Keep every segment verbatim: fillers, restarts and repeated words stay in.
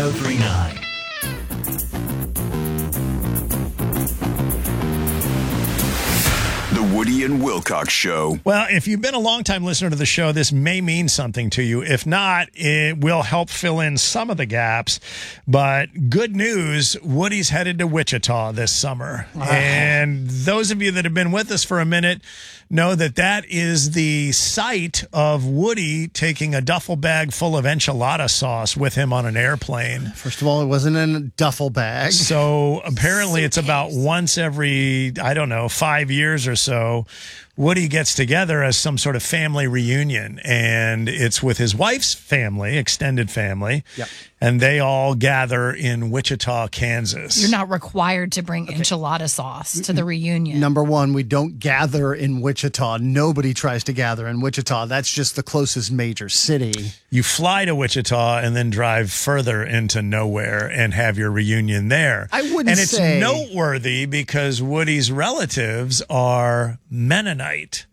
oh three nine. The Woody and Wilcox Show. Well, if you've been a longtime listener to the show, this may mean something to you. If not, it will help fill in some of the gaps. But good news, Woody's headed to Wichita this summer. Wow. And those of you that have been with us for a minute know that that is the site of Woody taking a duffel bag full of enchilada sauce with him on an airplane. First of all, it wasn't in a duffel bag. So apparently it's about once every, I don't know, five years or so, Woody gets together as some sort of family reunion, and it's with his wife's family, extended family, yep. and they all gather in Wichita, Kansas. You're not required to bring okay. enchilada sauce to the reunion. Number one, we don't gather in Wichita. Nobody tries to gather in Wichita. That's just the closest major city. You fly to Wichita and then drive further into nowhere and have your reunion there. I wouldn't And it's say... noteworthy because Woody's relatives are Mennonite.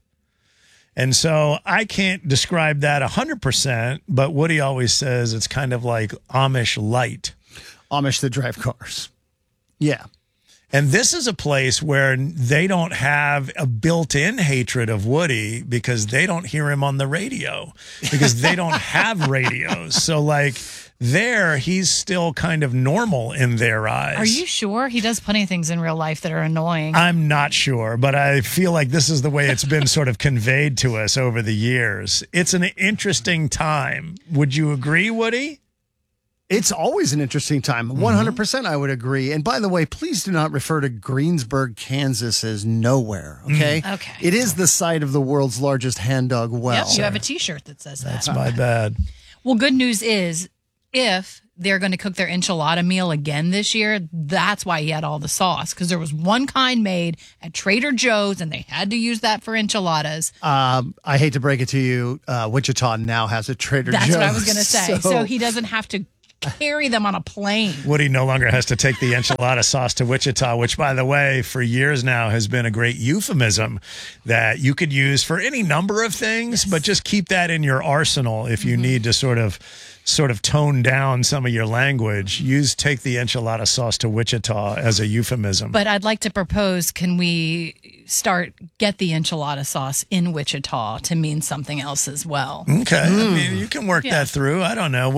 And so I can't describe that one hundred percent, but Woody always says it's kind of like Amish light. Amish that drive cars. Yeah. And this is a place where they don't have a built-in hatred of Woody because they don't hear him on the radio, because they don't have radios. So, like, there, he's still kind of normal in their eyes. Are you sure? He does plenty of things in real life that are annoying. I'm not sure, but I feel like this is the way it's been sort of conveyed to us over the years. It's an interesting time. Would you agree, Woody? It's always an interesting time. one hundred percent I would agree. And by the way, please do not refer to Greensburg, Kansas as nowhere, okay? Mm. Okay. It is the site of the world's largest hand dog well. Yep, you have a T-shirt that says that. That's my bad. Well, good news is if they're going to cook their enchilada meal again this year, that's why he had all the sauce, because there was one kind made at Trader Joe's, and they had to use that for enchiladas. Um, I hate to break it to you, uh, Wichita now has a Trader that's Joe's. That's what I was going to say. So, so he doesn't have to carry them on a plane. Woody no longer has to take the enchilada sauce to Wichita, which, by the way, for years now has been a great euphemism that you could use for any number of things, yes. but just keep that in your arsenal if you mm-hmm. need to sort of sort of tone down some of your language. Use take the enchilada sauce to Wichita as a euphemism. But I'd like to propose, can we start get the enchilada sauce in Wichita to mean something else as well? Okay. Mm. I mean, you can work yeah. that through. I don't know.